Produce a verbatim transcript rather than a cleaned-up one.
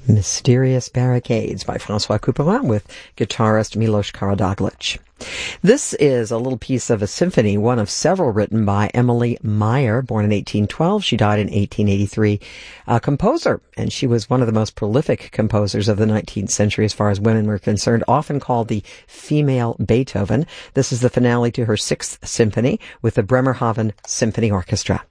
Mysterious Barricades by Francois Couperin with guitarist Milos Karadoglic. This is a little piece of a symphony, one of several written by Emily Meyer, born in eighteen twelve. She died in eighteen eighty-three. A composer, and she was one of the most prolific composers of the nineteenth century as far as women were concerned, often called the female Beethoven. This is the finale to her sixth symphony with the Bremerhaven Symphony Orchestra.